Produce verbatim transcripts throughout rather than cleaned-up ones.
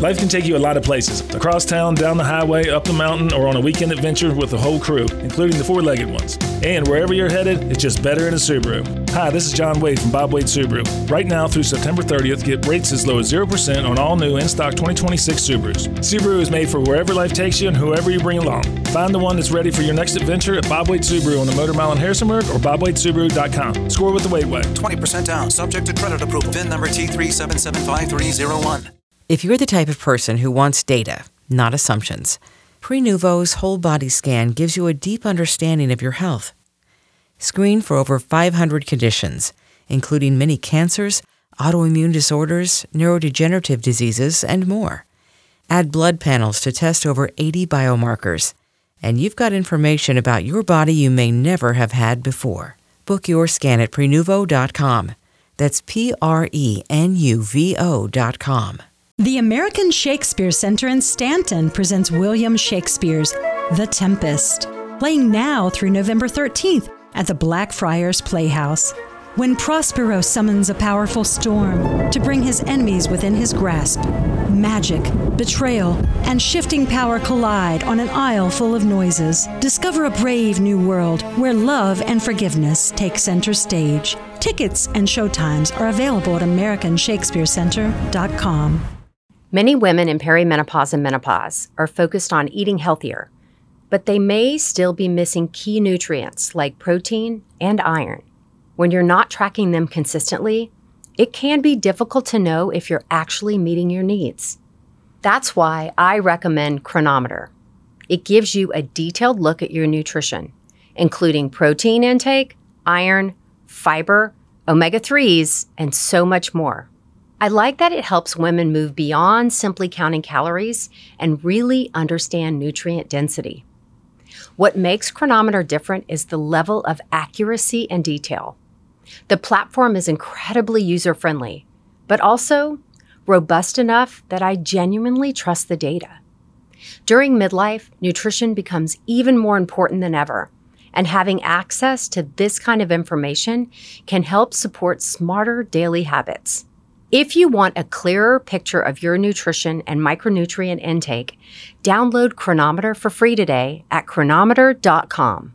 Life can take you a lot of places. Across town, down the highway, up the mountain, or on a weekend adventure with the whole crew, including the four-legged ones. And wherever you're headed, it's just better in a Subaru. Hi, this is John Wade from Bob Wade Subaru. Right now through September thirtieth, get rates as low as zero percent on all new in-stock twenty twenty-six Subarus. Subaru is made for wherever life takes you and whoever you bring along. Find the one that's ready for your next adventure at Bob Wade Subaru on the Motor Mile in Harrisonburg or bob wade subaru dot com. Score with the Wade Way. twenty percent down, subject to credit approval. V I N number T three seven seven five three zero one. If you're the type of person who wants data, not assumptions, Prenuvo's whole body scan gives you a deep understanding of your health. Screen for over five hundred conditions, including many cancers, autoimmune disorders, neurodegenerative diseases, and more. Add blood panels to test over eighty biomarkers, and you've got information about your body you may never have had before. Book your scan at prenuvo dot com. That's P R E N U V O dot com. The American Shakespeare Center in Stanton presents William Shakespeare's The Tempest, playing now through November thirteenth at the Blackfriars Playhouse. When Prospero summons a powerful storm to bring his enemies within his grasp, magic, betrayal, and shifting power collide on an isle full of noises. Discover a brave new world where love and forgiveness take center stage. Tickets and showtimes are available at american shakespeare center dot com. Many women in perimenopause and menopause are focused on eating healthier, but they may still be missing key nutrients like protein and iron. When you're not tracking them consistently, it can be difficult to know if you're actually meeting your needs. That's why I recommend Cronometer. It gives you a detailed look at your nutrition, including protein intake, iron, fiber, omega threes, and so much more. I like that it helps women move beyond simply counting calories and really understand nutrient density. What makes Cronometer different is the level of accuracy and detail. The platform is incredibly user-friendly, but also robust enough that I genuinely trust the data. During midlife, nutrition becomes even more important than ever, and having access to this kind of information can help support smarter daily habits. If you want a clearer picture of your nutrition and micronutrient intake, download Cronometer for free today at cronometer dot com.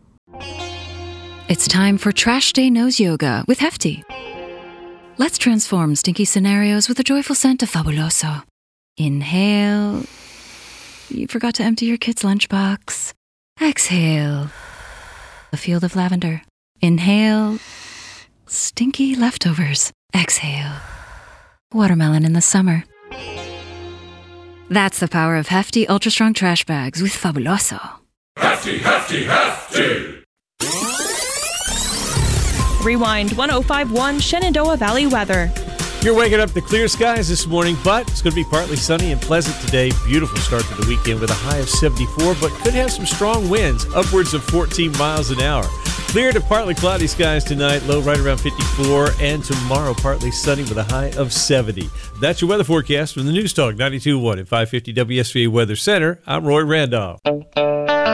It's time for Trash Day Nose Yoga with Hefty. Let's transform stinky scenarios with the joyful scent of Fabuloso. Inhale. You forgot to empty your kid's lunchbox. Exhale. A field of lavender. Inhale. Stinky leftovers. Exhale. Watermelon in the summer. That's the power of Hefty Ultra Strong Trash Bags with Fabuloso. Hefty, Hefty, Hefty! Rewind one oh five point one Shenandoah Valley weather. You're waking up to clear skies this morning, but it's going to be partly sunny and pleasant today. Beautiful start to the weekend with a high of seventy-four, but could have some strong winds, upwards of fourteen miles an hour. Clear to partly cloudy skies tonight, low right around fifty-four, and tomorrow partly sunny with a high of seventy. That's your weather forecast from the News Talk ninety-two point one at five fifty W S V A Weather Center. I'm Roy Randolph.